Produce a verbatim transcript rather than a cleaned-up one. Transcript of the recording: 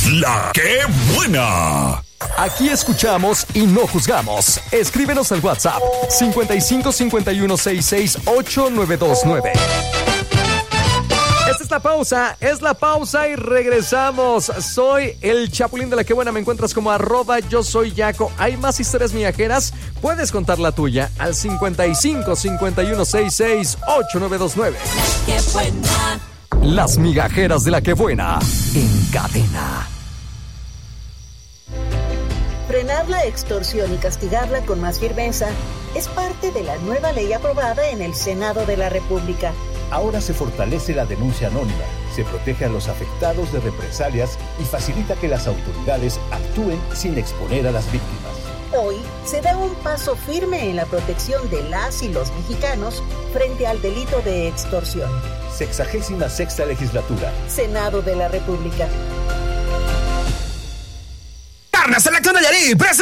La que buena. Aquí escuchamos y no juzgamos. Escríbenos al WhatsApp cincuenta y cinco cincuenta y uno sesenta y seis ochenta y nueve veintinueve. Esta es la pausa, es la pausa y regresamos. Soy el Chapulín de La Que Buena. Me encuentras como arroba yo soy Yaco. Hay más historias migajeras. Puedes contar la tuya al cincuenta y cinco cincuenta y uno sesenta y seis ochenta y nueve veintinueve. ¡Qué buena! Las migajeras de La Que Buena en cadena. Frenar la extorsión y castigarla con más firmeza es parte de la nueva ley aprobada en el Senado de la República. Ahora se fortalece la denuncia anónima, se protege a los afectados de represalias y facilita que las autoridades actúen sin exponer a las víctimas. Hoy se da un paso firme en la protección de las y los mexicanos frente al delito de extorsión. Sexagésima sexta legislatura. Senado de la República. Carne Selección Nayarit,